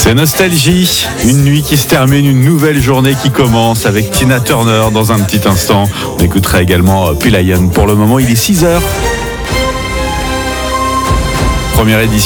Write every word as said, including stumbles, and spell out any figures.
C'est Nostalgie, une nuit qui se termine, une nouvelle journée qui commence avec Tina Turner dans un petit instant. On écoutera également Pelayan. Pour le moment, il est six heures. Première édition.